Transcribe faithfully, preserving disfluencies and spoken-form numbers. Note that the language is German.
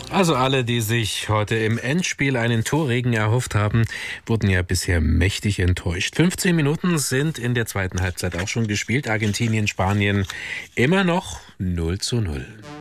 Also alle, die sich heute im Endspiel einen Torregen erhofft haben, wurden ja bisher mächtig enttäuscht. fünfzehn Minuten sind in der zweiten Halbzeit auch schon gespielt. Argentinien, Spanien immer noch null zu null.